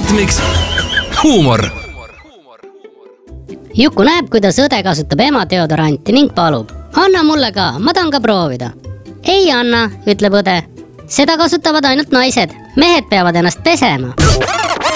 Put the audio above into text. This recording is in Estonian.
ritmiks huumor. Juku näeb, kuidas õde kasutab ema deodoranti ning palub: anna mulle ka, ma tahan ka proovida. Ei anna, ütleb õde. Seda kasutavad ainult naised, mehed peavad ennast pesema.